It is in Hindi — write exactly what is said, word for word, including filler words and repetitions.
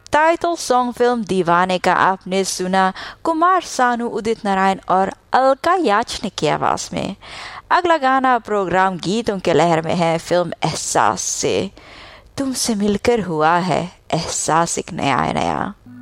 टाइटल सॉन्ग फिल्म दीवाने का आपने सुना कुमार सानू, उदित नारायण और अलका याग्निक की आवाज में। अगला गाना प्रोग्राम गीतों के लहर में है फिल्म एहसास से। तुमसे मिलकर हुआ है एहसास एक नया नया।